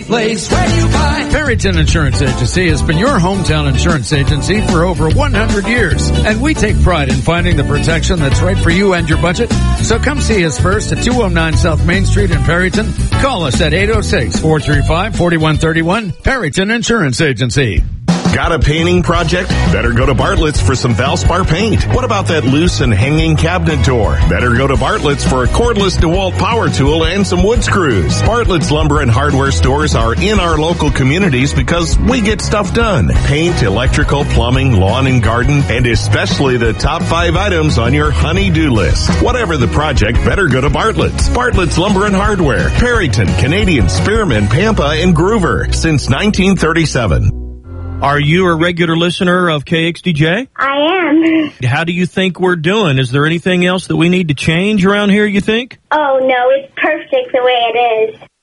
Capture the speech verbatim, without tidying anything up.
place where you buy. Perryton Insurance Agency has been your hometown insurance agency for over one hundred years, and we take pride in finding the protection that's right for you and your budget. So come see us first at two oh nine South Main Street in Perryton. Call us at eight oh six, four three five, four one three one. Perryton Insurance Agency. Got a painting project? Better go to Bartlett's for some Valspar paint. What about that loose and hanging cabinet door? Better go to Bartlett's for a cordless DeWalt power tool and some wood screws. Bartlett's Lumber and Hardware stores are in our local communities because we get stuff done. Paint, electrical, plumbing, lawn and garden, and especially the top five items on your honey-do list. Whatever the project, better go to Bartlett's. Bartlett's Lumber and Hardware. Perryton, Canadian, Spearman, Pampa, and Groover since nineteen thirty-seven. Are you a regular listener of K X D J? I am. How do you think we're doing? Is there anything else that we need to change around here, you think? Oh, no, it's perfect the way it is.